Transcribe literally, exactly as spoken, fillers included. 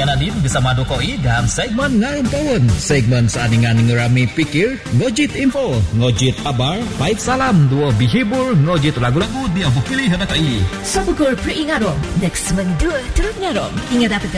Nia Nadine bersama Dokoi dan segmen Ngarung Pawon, segmen seaningan ngerami pikir, ngojit info, ngojit kabar, baik salam, dua bihibur, ngojit lagu-lagu dia pilih hendak i. Sapukul peringat dong, next mendua terus ngarong. Ingat dapat